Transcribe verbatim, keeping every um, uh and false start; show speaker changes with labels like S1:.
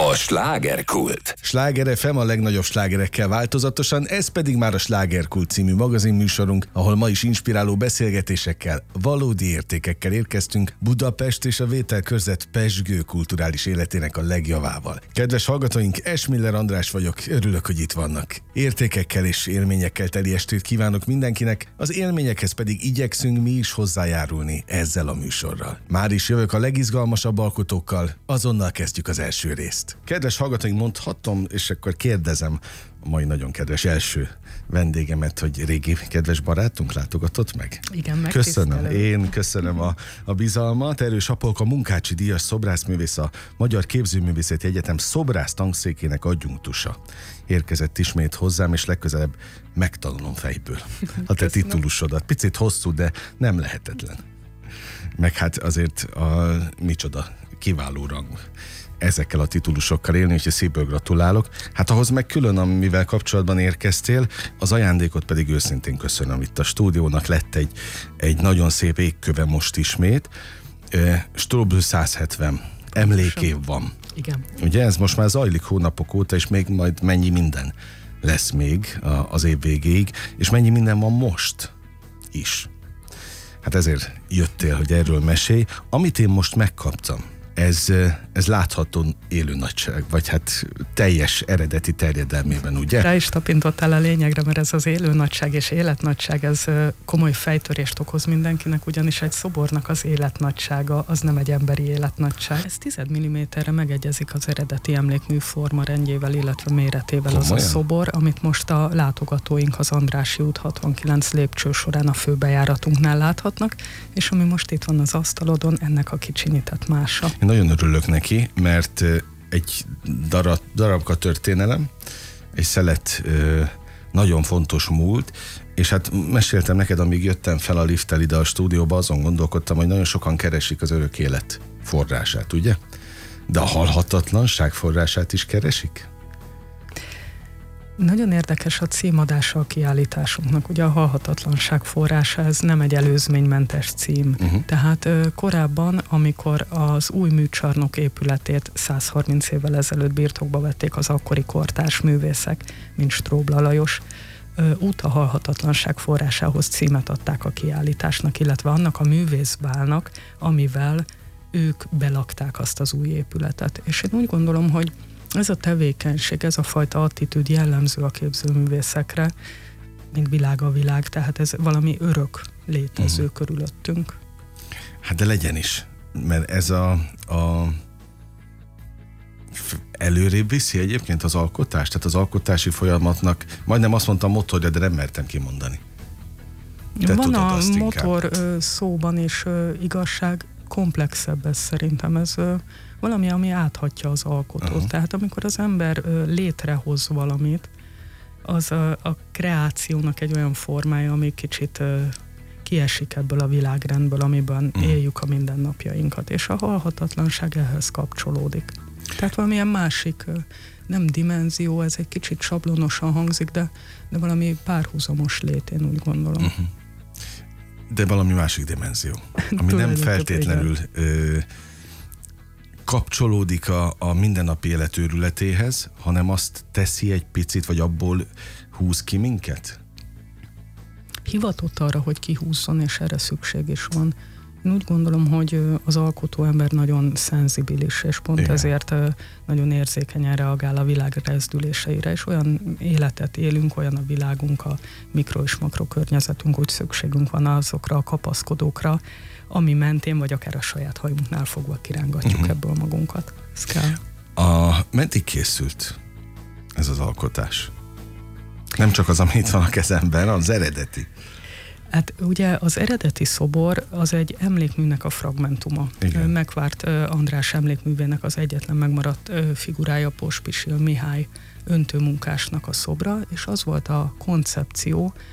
S1: A slágerkult.
S2: Sláger ef em a legnagyobb slágerekkel változatosan, ez pedig már a Slágerkult című magazinműsorunk, ahol ma is inspiráló beszélgetésekkel, valódi értékekkel érkeztünk Budapest és a vételkörzet pezsgő kulturális életének a legjavával. Kedves hallgatóink, Esmiller András vagyok, örülök, hogy itt vannak. Értékekkel és élményekkel teli estét kívánok mindenkinek, az élményekhez pedig igyekszünk mi is hozzájárulni ezzel a műsorral. Már is jövök a legizgalmasabb alkotókkal, azonnal kezdjük az első részt. Kedves hallgatóink, mondhatom, és akkor kérdezem a mai nagyon kedves első vendégemet, hogy régi kedves barátunk látogatott meg?
S3: Igen, megtisztelő.
S2: Köszönöm, én köszönöm a, a bizalmat. Erős Apolka Munkácsi díjas szobrászművész, a Magyar Képzőművészeti Egyetem szobrász tanszékének adjunktusa. Érkezett ismét hozzám, és legközelebb megtanulom fejből a te titulusodat. Picit hosszú, de nem lehetetlen. Meg hát azért a micsoda kiváló rang ezekkel a titulusokkal élni, úgyhogy szívből gratulálok. Hát ahhoz meg külön, amivel kapcsolatban érkeztél, az ajándékot pedig őszintén köszönöm. Itt a stúdiónak lett egy, egy nagyon szép égköve most ismét. Strobl száz hetven emlékév van.
S3: Igen.
S2: Ugye ez most már zajlik hónapok óta, és még majd mennyi minden lesz még az év végéig, és mennyi minden van most is. Hát ezért jöttél, hogy erről mesélj. Amit én most megkaptam, Ez, ez látható élő nagyság, vagy hát teljes eredeti terjedelmében, ugye?
S3: Rá is tapintottál a lényegre, mert ez az élő nagyság és életnagyság, ez komoly fejtörést okoz mindenkinek, ugyanis egy szobornak az életnagysága, az nem egy emberi életnagyság. Ez tíz milliméterre megegyezik az eredeti emlékmű forma rendjével, illetve méretével. Komolyan? Az a szobor, amit most a látogatóink az Andrássy út hatvankilenc lépcső során a főbejáratunknál láthatnak, és ami most itt van az asztalodon, ennek a kicsinyített mása.
S2: Én nagyon örülök neki, mert egy darab, darabka történelem, egy szelet nagyon fontos múlt, és hát meséltem neked, amíg jöttem fel a lifttel ide a stúdióba, azon gondolkodtam, hogy nagyon sokan keresik az örök élet forrását, ugye? De a halhatatlanság forrását is keresik?
S3: Nagyon érdekes a címadása a kiállításunknak. Ugye a halhatatlanság forrása, ez nem egy előzménymentes cím. Uh-huh. Tehát ö, korábban, amikor az új műcsarnok épületét száz harminc évvel ezelőtt birtokba vették az akkori kortárs művészek, mint Strobl Lajos, ö, út a halhatatlanság forrásához címet adták a kiállításnak, illetve annak a művészbálnak, amivel ők belakták azt az új épületet. És én úgy gondolom, hogy ez a tevékenység, ez a fajta attitűd jellemző a képzőművészekre, mint világ a világ, tehát ez valami örök létező uh-huh. körülöttünk.
S2: Hát de legyen is, mert ez a, a előrébb viszi egyébként az alkotást, tehát az alkotási folyamatnak, majdnem azt mondtam motorja, de nem mertem kimondani. Te
S3: Van
S2: tudod
S3: a
S2: azt
S3: motor
S2: inkább.
S3: Szóban is igazság, komplexebb ez szerintem, ez valami, ami áthatja az alkotót. Uh-huh. Tehát amikor az ember létrehoz valamit, az a, a kreációnak egy olyan formája, ami kicsit kiesik ebből a világrendből, amiben uh-huh. éljük a mindennapjainkat, és a halhatatlanság ehhez kapcsolódik. Tehát valamilyen másik, nem dimenzió, ez egy kicsit sablonosan hangzik, de, de valami párhuzamos lét, én úgy gondolom. Uh-huh.
S2: De valami másik dimenzió, ami nem feltétlenül ö, kapcsolódik a, a mindennapi élet őrületéhez, hanem azt teszi egy picit, vagy abból húz ki minket?
S3: Hivatott arra, hogy kihúzzon, és erre szükség is van. Én úgy gondolom, hogy az alkotó ember nagyon szenzibilis, és pont igen. ezért nagyon érzékenyen reagál a világ rezdüléseire, és olyan életet élünk, olyan a világunk, a mikro- és makrokörnyezetünk, úgy szükségünk van azokra a kapaszkodókra, ami mentén, vagy akár a saját hajunknál fogva kirángatjuk uh-huh. ebből magunkat. Ez kell.
S2: A, meddig készült ez az alkotás? Nem csak az, ami itt van a kezemben, az eredeti.
S3: Hát ugye az eredeti szobor az egy emlékműnek a fragmentuma. Igen. Megvárt András emlékművének az egyetlen megmaradt figurája Pospisil Mihály öntőmunkásnak a szobra, és az volt a koncepció,